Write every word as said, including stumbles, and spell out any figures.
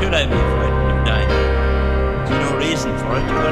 should I be afraid of dying? There's no reason for it.